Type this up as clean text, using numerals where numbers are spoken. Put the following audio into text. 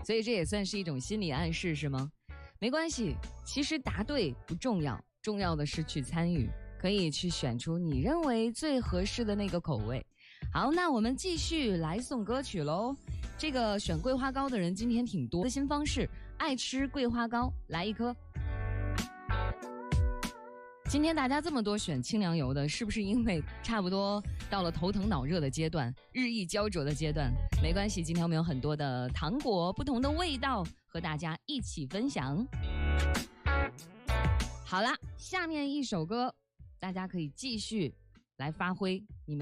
所以这也算是一种心理暗示是吗？没关系，其实答对不重要，重要的是去参与，可以去选出你认为最合适的那个口味。好，那我们继续来送歌曲咯。这个选桂花糕的人今天挺多，的新方式，爱吃桂花糕来一颗。今天大家这么多选清凉油的，是不是因为差不多到了头疼脑热的阶段，日益焦灼的阶段？没关系，今天我们有很多的糖果，不同的味道和大家一起分享。好啦，下面一首歌大家可以继续来发挥你们